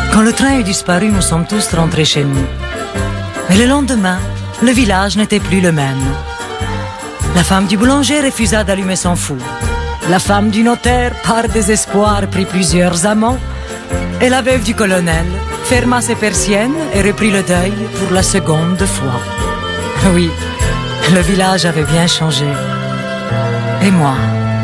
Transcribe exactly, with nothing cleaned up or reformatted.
Quand le train est disparu, nous sommes tous rentrés chez nous. Mais le lendemain, le village n'était plus le même. La femme du boulanger refusa d'allumer son four. La femme du notaire, par désespoir, prit plusieurs amants. Et la veuve du colonel ferma ses persiennes et reprit le deuil pour la seconde fois. Oui, le village avait bien changé. Et moi ?